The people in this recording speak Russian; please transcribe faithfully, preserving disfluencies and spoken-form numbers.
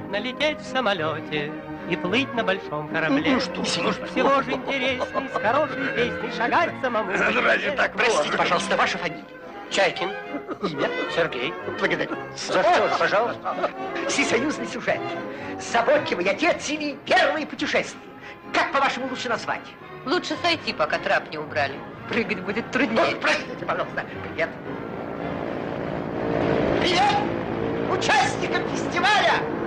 приятно лететь в самолете и плыть на большом корабле. Ну что, Всего, всего же интересней, с хорошей песней шагать самому. Разве так? Простите, пожалуйста, ваша фамилия? Чайкин. Имя? Сергей. Благодарю. За что, пожалуйста? Всесоюзный сюжет. Заботливый отец или первые путешествия. Как, по-вашему, лучше назвать? Лучше сойти, пока трап не убрали. Прыгать будет труднее. Ой, простите, пожалуйста. Привет. Привет участникам фестиваля!